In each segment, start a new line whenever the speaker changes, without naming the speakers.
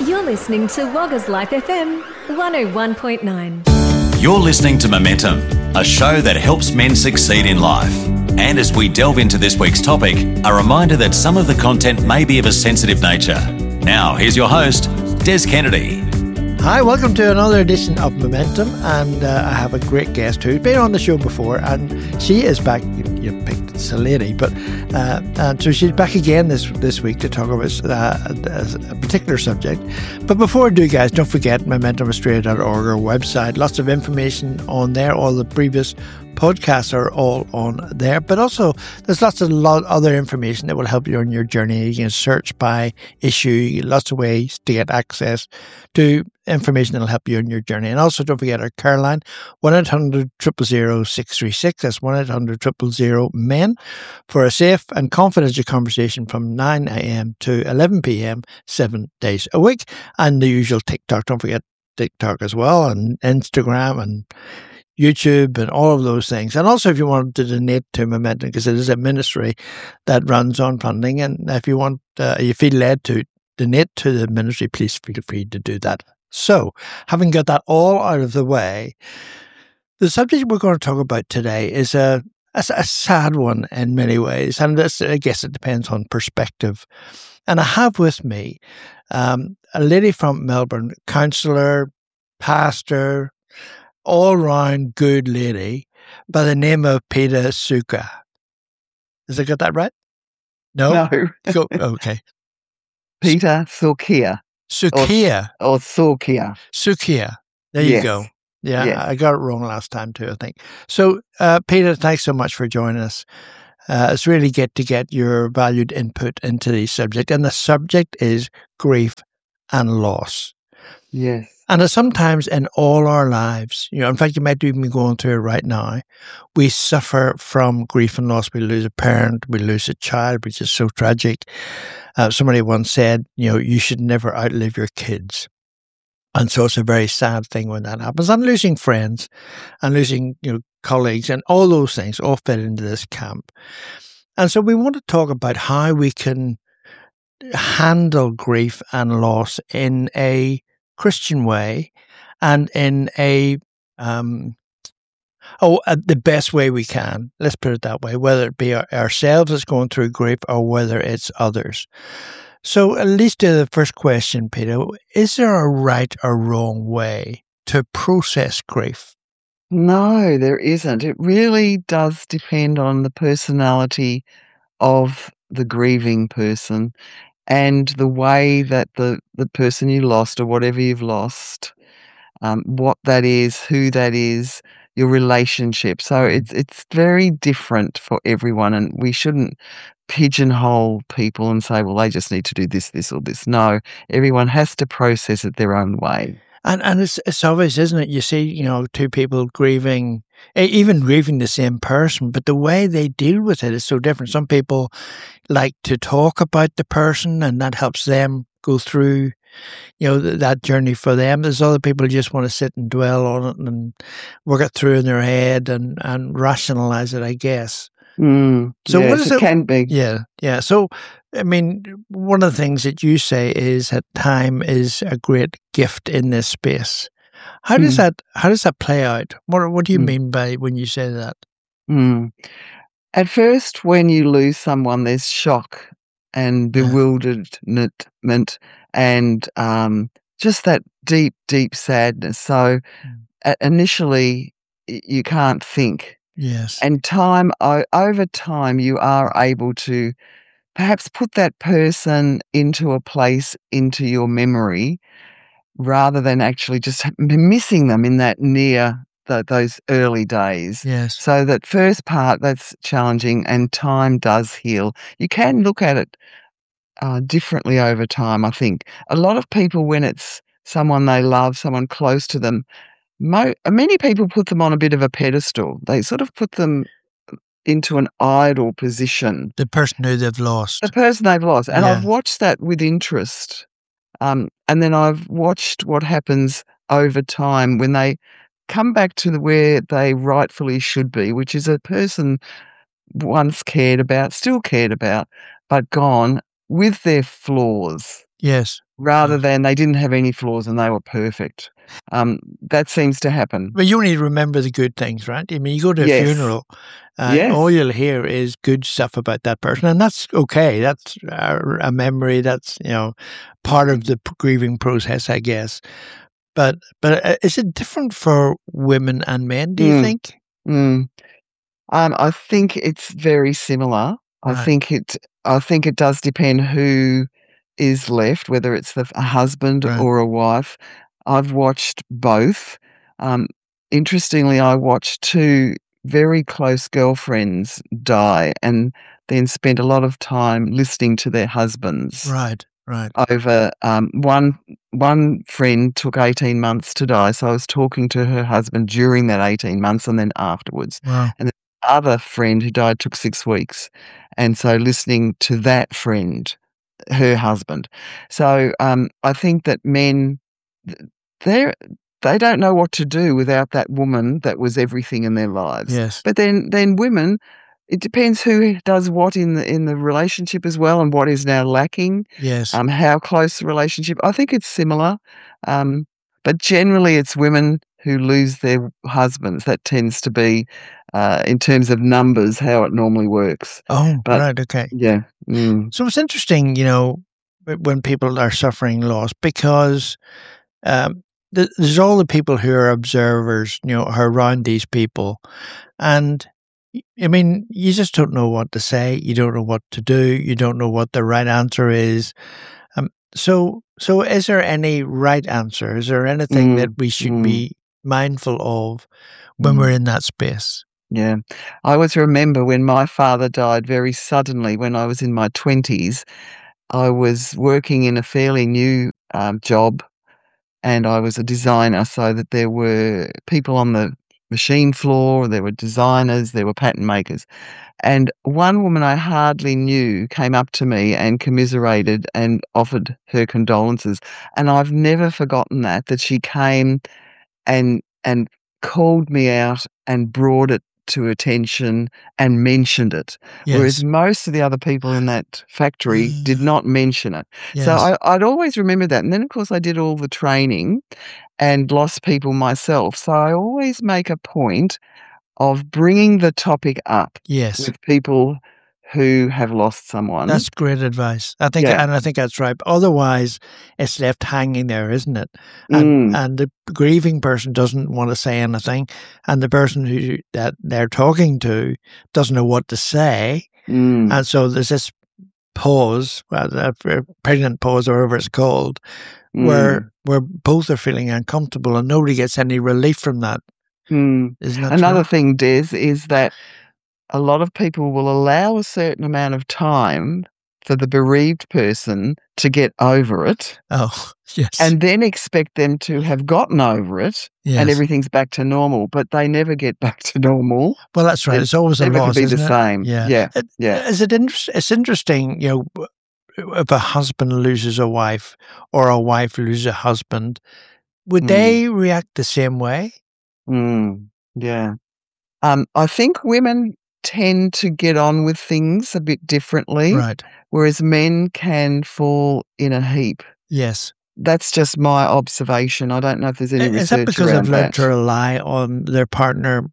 You're listening to Wagga's Life FM 101.9.
You're listening to Momentum, a show that helps men succeed in life. And as we delve into this week's topic, a reminder that some of the content may be of a sensitive nature. Now, here's your host, Des Kennedy.
Hi, welcome to another edition of Momentum, and I have a great guest who's been on the show before, and she is back. You picked it's a lady, but so she's back again this week to talk about a particular subject. But before I do, guys, don't forget MomentumAustralia.org, our website. Lots of information on there. All the previous podcasts are all on there, but also there's lots of other information that will help you on your journey. You can search by issue, lots of ways to get access to information that will help you on your journey. And also don't forget our care line, 1-800-000-636. That's 1-800-000-MEN for a safe and confidential conversation from 9 a.m. to 11 p.m. 7 days a week. And the usual TikTok, don't forget TikTok as well, and Instagram and YouTube and all of those things. And also if you want to donate to Momentum, because it is a ministry that runs on funding, and if you want, you feel led to donate to the ministry, please feel free to do that. So, having got that all out of the way, the subject we're going to talk about today is a sad one in many ways, and I guess it depends on perspective. And I have with me a lady from Melbourne, counsellor, pastor, all-round good lady by the name of Peta Suka. Has I got that right? No?
No.
Okay.
Peta Sukia.
Sukia.
Or Sukia.
Sukia. There you go. Yeah, yes. I got it wrong last time too, I think. So, Peta, thanks so much for joining us. It's really good to get your valued input into the subject. And the subject is grief and loss.
Yes.
And sometimes in all our lives, in fact, you might even be going through it right now, we suffer from grief and loss. We lose a parent, we lose a child, which is so tragic. Somebody once said, you should never outlive your kids. And so it's a very sad thing when that happens. And losing friends and losing, colleagues and all those things all fit into this camp. And so we want to talk about how we can handle grief and loss in a Christian way and in the best way we can. Let's put it that way, whether it be ourselves that's going through grief or whether it's others. So at least to the first question, Peter, is there a right or wrong way to process grief?
No, there isn't. It really does depend on the personality of the grieving person and the way that the person you lost or whatever you've lost, what that is, who that is, your relationship. So it's very different for everyone, and we shouldn't pigeonhole people and say, well, they just need to do this, this, or this. No, everyone has to process it their own way.
And it's obvious, isn't it? You see, two people grieving, even grieving the same person, but the way they deal with it is so different. Some people like to talk about the person, and that helps them go through, that journey for them. There's other people who just want to sit and dwell on it and work it through in their head and rationalize it, I guess.
So yes, what is it? Can be.
Yeah. So, one of the things that you say is that time is a great gift in this space. How does that play out? What do you mean by when you say that?
At first, when you lose someone, there's shock and bewilderment and just that deep, deep sadness. So initially, you can't think.
Yes.
And over time, you are able to perhaps put that person into a place into your memory rather than actually just missing them in that those early days.
Yes.
So that first part, that's challenging, and time does heal. You can look at it differently over time, I think. A lot of people, when it's someone they love, someone close to them, many people put them on a bit of a pedestal. They sort of put them into an idol position.
The person who they've lost.
The person they've lost. And I've watched that with interest. And then I've watched what happens over time when they come back to where they rightfully should be, which is a person once cared about, still cared about, but gone with their flaws.
Yes.
rather than they didn't have any flaws and they were perfect. That seems to happen.
But you only remember the good things, right? I mean, you go to a
Yes.
funeral,
Yes.
all you'll hear is good stuff about that person, and that's okay. That's a memory. That's part of the grieving process, I guess. But is it different for women and men? Do you think?
I think it's very similar.
Right.
I think it does depend who is left, whether it's a husband
Right.
or a wife. I've watched both. Interestingly, I watched two very close girlfriends die and then spent a lot of time listening to their husbands.
Right.
Over one friend took 18 months to die, so I was talking to her husband during that 18 months and then afterwards.
Wow.
And the other friend who died took 6 weeks, and so listening to that friend, her husband. So, I think that men, they don't know what to do without that woman that was everything in their lives.
Yes.
But then women, it depends who does what in the relationship as well and what is now lacking.
Yes.
How close the relationship. I think it's similar. But generally it's women who lose their husbands. That tends to be, in terms of numbers, how it normally works.
Oh,
But
right. Okay.
yeah.
So it's interesting, when people are suffering loss, because there's all the people who are observers, who are around these people. And I mean, you just don't know what to say. You don't know what to do. You don't know what the right answer is. So is there any right answer? Is there anything that we should be mindful of when we're in that space?
Yeah. I always remember when my father died very suddenly when I was in my 20s. I was working in a fairly new job, and I was a designer, so that there were people on the machine floor, there were designers, there were pattern makers. And one woman I hardly knew came up to me and commiserated and offered her condolences. And I've never forgotten that she came and called me out and brought it to attention and mentioned it.
Yes.
Whereas most of the other people in that factory did not mention it.
Yes.
So I'd always remember that. And then, of course, I did all the training and lost people myself. So I always make a point of bringing the topic up
Yes.
with people who have lost someone.
That's great advice. I think that's right. Otherwise, it's left hanging there, isn't it? And the grieving person doesn't want to say anything, and the person that they're talking to doesn't know what to say, and so there's this pause, a pregnant pause, or whatever it's called, where both are feeling uncomfortable, and nobody gets any relief from that. Isn't that
Another
true?
thing, Des, is that a lot of people will allow a certain amount of time for the bereaved person to get over it.
Oh, yes.
And then expect them to have gotten over it and everything's back to normal, but they never get back to normal.
Well, that's right. It's always a
never
loss,
could be
isn't
the
it?
same. Yeah.
It's interesting, if a husband loses a wife or a wife loses a husband, would they react the same way?
Yeah. I think women tend to get on with things a bit differently,
Right.
whereas men can fall in a heap.
Yes.
That's just my observation. I don't know if there's any
Is that
research
because
around
they've learned
that.
to rely on their partner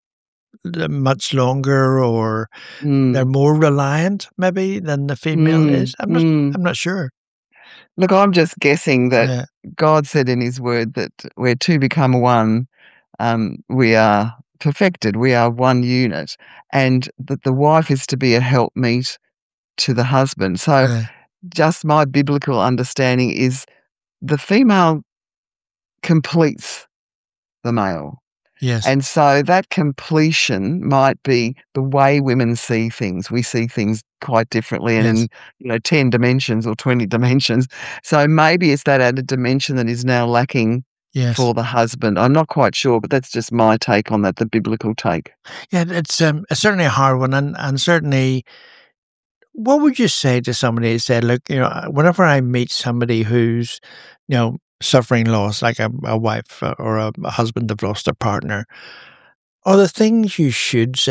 much longer, or they're more reliant maybe than the female is? I'm not sure.
Look, I'm just guessing that
Yeah.
God said in his word that where two become one, we are perfected. We are one unit, and that the wife is to be a helpmeet to the husband. So
Yeah.
just my biblical understanding is the female completes the male.
Yes.
And so that completion might be the way women see things. We see things quite differently and in 10 dimensions or 20 dimensions. So maybe it's that added dimension that is now lacking for the husband. I'm not quite sure, but that's just my take on that, the biblical take.
Yeah, it's certainly a hard one, and certainly, what would you say to somebody who said, look, whenever I meet somebody who's, suffering loss, like a wife or a husband have lost their partner, are there things you should say,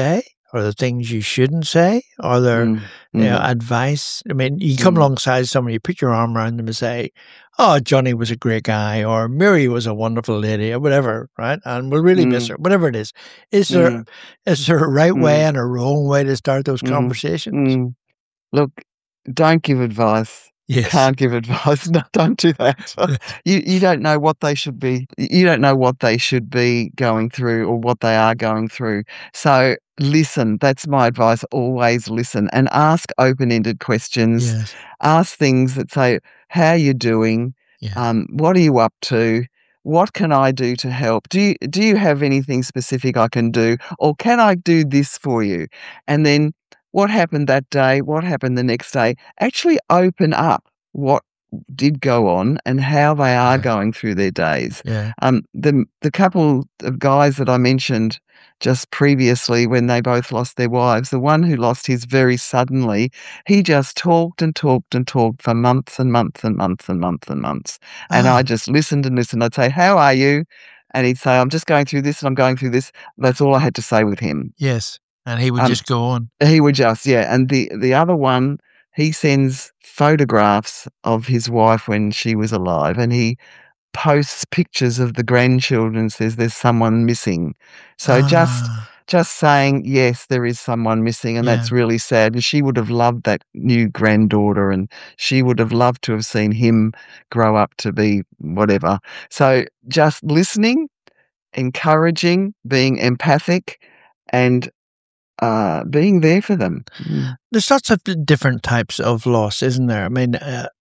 Are there things you shouldn't say? Are there advice? I mean, you come alongside somebody, you put your arm around them and say, oh, Johnny was a great guy, or Mary was a wonderful lady, or whatever, right? And we'll really miss her, whatever it is. Is there a right way and a wrong way to start those conversations?
Look, don't give advice.
Yes.
Can't give advice. No, don't do that. You don't know what they should be. You don't know what they should be going through or what they are going through. So listen. That's my advice. Always listen and ask open-ended questions.
Yes.
Ask things that say, "How are you doing?
Yeah.
What are you up to? What can I do to help? Do you have anything specific I can do, or can I do this for you?" And then, what happened that day? What happened the next day? Actually open up what did go on and how they are going through their days.
Yeah.
The couple of guys that I mentioned just previously when they both lost their wives, the one who lost his very suddenly, he just talked and talked and talked for months and months and months and months and months. And I just listened and listened. I'd say, "How are you?" And he'd say, "I'm just going through this and I'm going through this." That's all I had to say with him.
Yes. And he would just go on.
He would just, And the other one, he sends photographs of his wife when she was alive, and he posts pictures of the grandchildren, says there's someone missing. So just saying, yes, there is someone missing, and that's really sad. And she would have loved that new granddaughter, and she would have loved to have seen him grow up to be whatever. So just listening, encouraging, being empathic, and being there for them.
There's lots of different types of loss, isn't there? I mean,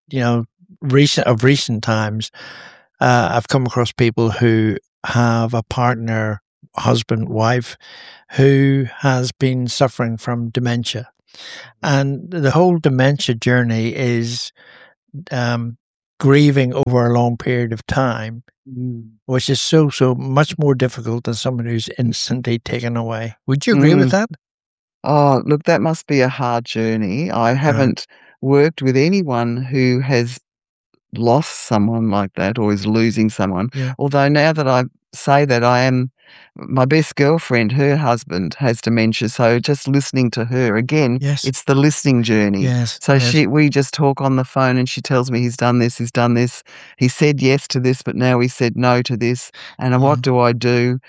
recent times, I've come across people who have a partner, husband, wife, who has been suffering from dementia. And the whole dementia journey is grieving over a long period of time, which is so much more difficult than someone who's instantly taken away. Would you agree with that?
Oh, look, that must be a hard journey. I haven't worked with anyone who has lost someone like that or is losing someone.
Yeah.
Although now that I say that, my best girlfriend, her husband has dementia. So just listening to her again, it's the listening journey.
Yes.
So we just talk on the phone and she tells me he's done this, he said yes to this, but now he said no to this. And what do I do?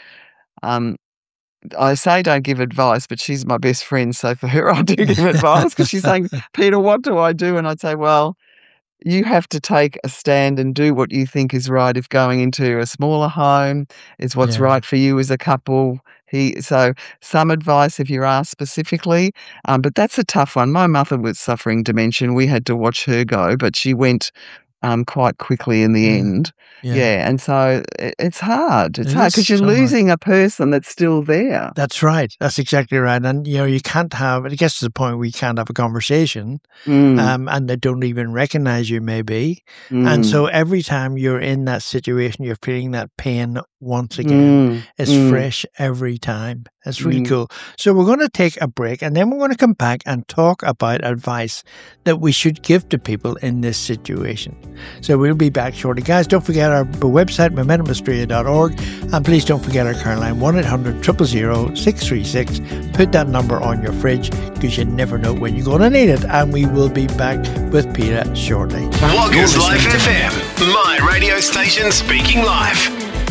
I say don't give advice, but she's my best friend. So for her, I do give advice because she's saying, "Peter, what do I do?" And I'd say, well, you have to take a stand and do what you think is right. If going into a smaller home is what's right for you as a couple. So some advice if you're asked specifically, but that's a tough one. My mother was suffering dementia. We had to watch her go, but she went quite quickly in the end. And so it's hard. It's hard because you're losing a person that's still there.
That's right. That's exactly right. And, you can't have, it gets to the point where you can't have a conversation and they don't even recognize you maybe. And so every time you're in that situation, you're feeling that pain once again. It's fresh every time. It's really cool. So we're going to take a break and then we're going to come back and talk about advice that we should give to people in this situation. So we'll be back shortly. Guys, don't forget our website, momentumaustralia.org, and please don't forget our current line, 1-800-000-636. Put that number on your fridge because you never know when you're going to need it. And we will be back with Peter shortly.
Woggers Life FM, my radio station speaking live.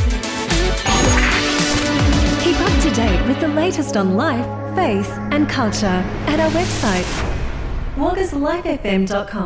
Keep up to date with the latest on life, faith and culture at our website, woggerslifefm.com.